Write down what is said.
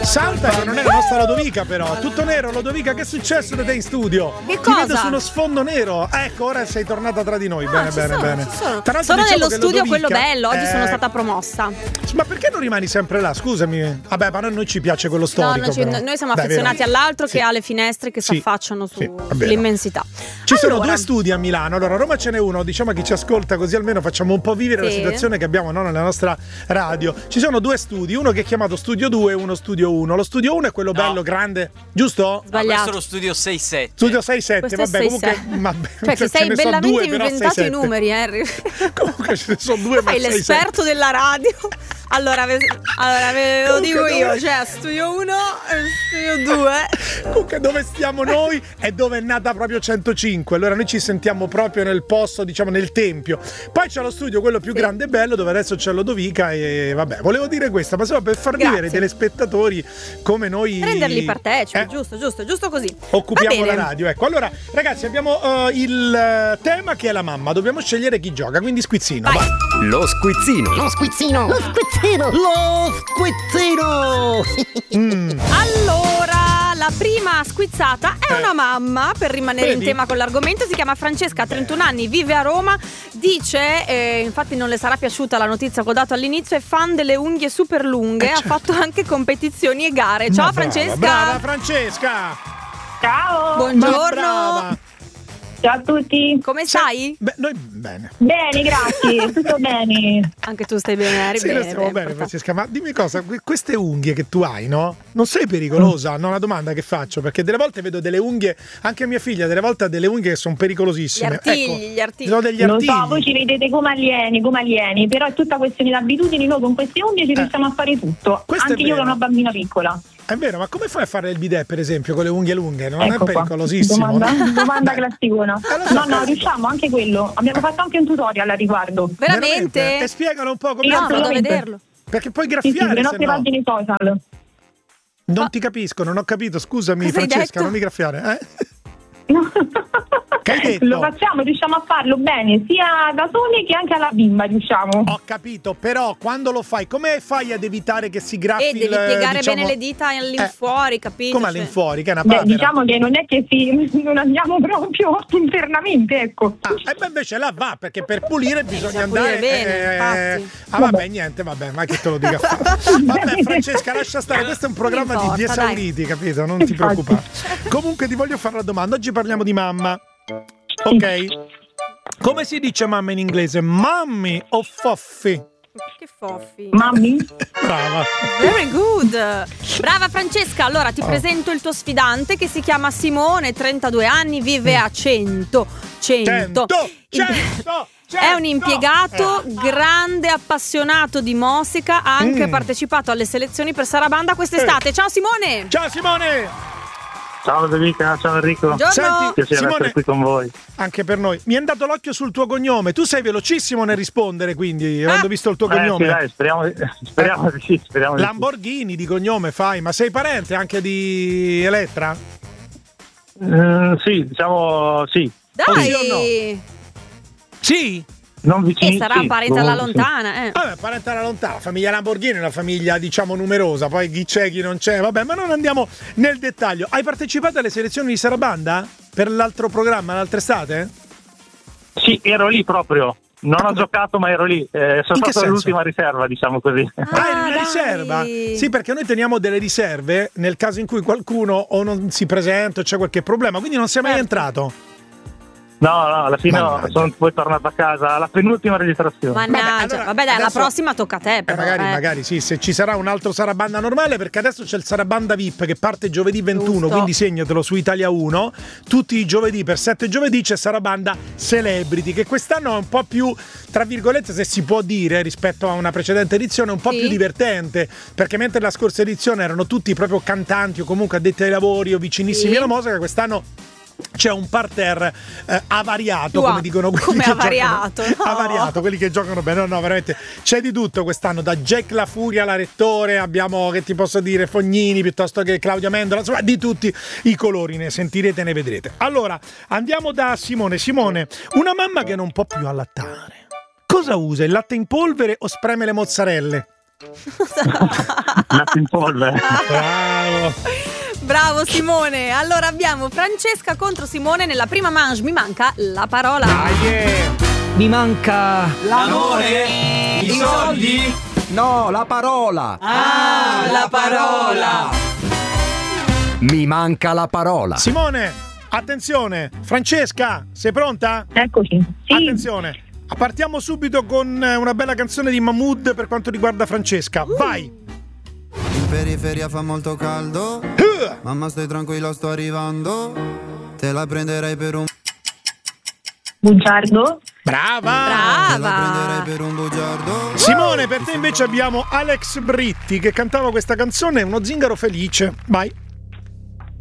Santa che non è la nostra Lodovica, però. Tutto nero, Lodovica, che è successo da te in studio? Che Ti cosa? vedo su uno sfondo nero. Ecco, ora sei tornata tra di noi. Bene, bene, bene. Sono Diciamo nello che studio Lodovica, quello bello, oggi sono stata promossa. Ma perché non rimani sempre là? Scusami. Vabbè, ma a noi ci piace quello storico. No, noi siamo affezionati all'altro che ha le finestre che si affacciano sull'immensità. Ci sono due studi a Milano. Allora, a Roma ce n'è uno, diciamo a chi ci ascolta, così almeno facciamo un po' vivere la situazione che abbiamo nella nostra radio. Ci sono due studi, uno che è chiamato Studio 2 e uno Studio 1. Lo Studio 1 è quello bello, grande, giusto? Sbagliato. Questo è lo Studio 6-7. Studio 6-7, Questo vabbè, è comunque. Cioè, ti sei bellamente inventato i numeri, Henry. Comunque ce ne sono due, ma fai l'esperto della radio. Allora ve lo dico io, cioè Studio 1 e Studio 2. Comunque dove stiamo noi è dove è nata proprio 105. Allora noi ci sentiamo proprio nel posto, diciamo nel tempio. Poi c'è lo studio, quello più grande e bello, dove adesso c'è Lodovica. E vabbè, volevo dire questa, ma solo per far vedere ai telespettatori come noi renderli partecipi, giusto così. Occupiamo la radio, ecco. Allora ragazzi, abbiamo il tema che è la mamma. Dobbiamo scegliere chi gioca, quindi squizzino. Vai. Lo squizzino. Lo squizzino. Lo squizzino. Lo squizzino. Allora, la prima squizzata è una mamma, per rimanere in tema con l'argomento. Si chiama Francesca, ha 31 anni, vive a Roma. Dice, infatti non le sarà piaciuta la notizia che ho dato all'inizio, è fan delle unghie super lunghe, ha fatto anche competizioni e gare. Ciao Francesca. Brava Francesca. Ciao. Buongiorno. Ciao a tutti. Come stai? Beh, noi bene. Bene, grazie, tutto bene. Anche tu stai bene, Ari? Sì, stiamo bene, Francesca, ma dimmi cosa, queste unghie che tu hai, no? Non sei pericolosa? No, una domanda che faccio, perché delle volte vedo delle unghie, anche mia figlia, delle volte ha delle unghie che sono pericolosissime. Gli artigli. Sono degli artigli. Lo so, voi ci vedete come alieni, però è tutta questione di abitudini, noi con queste unghie ci riusciamo a fare tutto. Questo anche io che ho una bambina piccola. È vero, ma come fai a fare il bidet, per esempio, con le unghie lunghe? Non è pericolosissimo? Domanda classicona. No, riusciamo anche quello. Abbiamo fatto anche un tutorial a riguardo. Veramente? E spiegano un po' come devo vederlo. Perché puoi graffiare. Le nostre pagine social. Non ti capisco, non ho capito. Scusami, Francesca, non mi graffiare. Che hai detto? Lo facciamo, riusciamo a farlo bene, sia da soli che anche alla bimba riusciamo. Ho capito, però quando lo fai, come fai ad evitare che si graffi devi piegare bene le dita all'infuori, capito? Come all'infuori, che è una papera. Diciamo che non è che non andiamo proprio internamente, ecco. Invece là va, perché per pulire bisogna andare bene, vabbè, ma che te lo dica fare. Vabbè, Francesca, lascia stare, questo è un programma di esauriti, capito? Non ti preoccupare. Comunque ti voglio fare la domanda. Oggi parliamo di mamma. Ok? Come si dice mamma in inglese? Mammy o foffi? Che foffi. Mammi? Brava. Very good. Brava Francesca. Allora ti presento il tuo sfidante, che si chiama Simone, 32 anni, vive a 100. È un impiegato grande, appassionato di musica, ha anche partecipato alle selezioni per Sarabanda quest'estate. Ciao Simone. Ciao Simone. Ciao Lodovica, ciao Enrico. Buongiorno. Piacere essere qui con voi. Anche per noi. Mi è andato l'occhio sul tuo cognome. Tu sei velocissimo nel rispondere, quindi, avendo visto il tuo cognome. Sì, dai, speriamo di sì. Lamborghini di cognome fai, ma sei parente anche di Elettra? Sì, diciamo sì. Dai. Sì o no? Sì? Non vicino. Sarà un parente alla lontana, Vabbè, parente alla lontana. La famiglia Lamborghini è una famiglia, diciamo, numerosa. Poi chi c'è, chi non c'è. Vabbè, ma non andiamo nel dettaglio. Hai partecipato alle selezioni di Sarabanda? Per l'altro programma, l'altra estate? Sì, ero lì proprio. Non ho giocato, ma ero lì. Sono stato l'ultima riserva, diciamo così. Eri una riserva? Sì, perché noi teniamo delle riserve nel caso in cui qualcuno o non si presenta o c'è qualche problema. Quindi non sei mai entrato. No, alla fine sono poi tornato a casa alla penultima registrazione. Mannaggia, vabbè dai, alla prossima tocca a te però, magari sì, se ci sarà un altro Sarabanda normale, perché adesso c'è il Sarabanda VIP che parte giovedì 21, Giusto. quindi segnatelo su Italia 1. Tutti i giovedì, per 7 giovedì, c'è Sarabanda Celebrity, che quest'anno è un po' più, tra virgolette, se si può dire, rispetto a una precedente edizione, un po' più divertente, perché mentre la scorsa edizione erano tutti proprio cantanti o comunque addetti ai lavori o vicinissimi alla musica, quest'anno c'è un parterre avariato, come dicono quelli come che avariato, giocano, avariato, quelli che giocano bene. No, veramente c'è di tutto quest'anno, da Jack La Furia alla Rettore, abbiamo, che ti posso dire, Fognini piuttosto che Claudia Mendola, insomma di tutti i colori, ne sentirete, ne vedrete. Allora andiamo da Simone. Una mamma che non può più allattare, cosa usa? Il latte in polvere o spreme le mozzarelle? Nato in polvere. Bravo. Bravo Simone. Allora abbiamo Francesca contro Simone nella prima manche. Mi manca la parola. Mi manca L'amore? I soldi? No, la parola. Ah, la parola! Mi manca la parola. Simone, attenzione. Francesca, sei pronta? Eccoci. Sì. Attenzione. Partiamo subito con una bella canzone di Mahmood per quanto riguarda Francesca. Vai. In periferia fa molto caldo. Mamma stai tranquilla, sto arrivando. Te la prenderei per un Bugiardo. Brava. Te la prenderei per un bugiardo. Simone, per te invece abbiamo Alex Britti che cantava questa canzone, Uno zingaro felice. Vai.